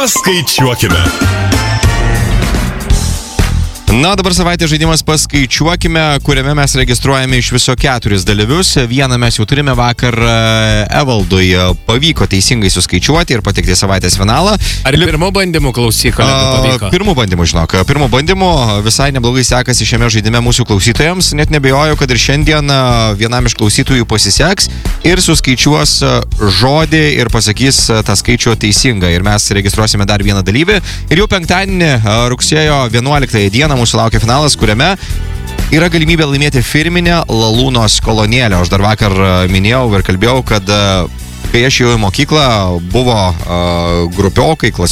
Paskaičiuokime. Na, dabar savaitės žaidimas paskaičiuokime, kuriame mes registruojame iš viso 4 dalyvius. Vieną mes jau turime vakar. Evaldui pavyko teisingai suskaičiuoti ir patekti savaitės finalą. Ar pirmo bandymų klausyk, pavyko? Pirmų bandymų, žinok. Pirmų bandymų visai neblogai sekasi šiame žaidime mūsų klausytojams. Net nebejoju, kad ir šiandien vienam iš klausytojų pasiseks ir suskaičiuos žodį ir pasakys tą skaičių teisingą. Ir mes registruosime dar vieną dalyvį. Ir jau penktadienį, rugsėjo 11 dieną, mūsų laukia finalas, kuriame yra galimybė laimėti firminę Lalūnos kolonėlę. Aš dar vakar minėjau ir kalbėjau, kad kai aš jau į mokyklą buvo grupiokai,